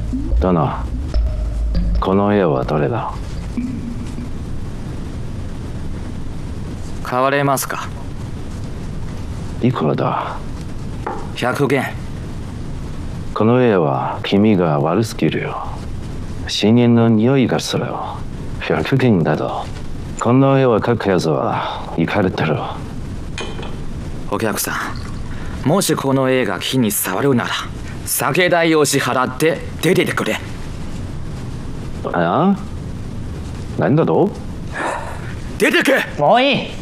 殿、この絵はどれだ？ 買われますか？ いくらだ 100元。 この絵は君が悪すぎるよ。死人の匂いがするよ。100元だと。この絵を描くやつはイカれてる。 お客さん、もしこの絵が火に触るなら酒代を支払って出ててくれ。 ああ？なんだと？ 出てけ。 もういい。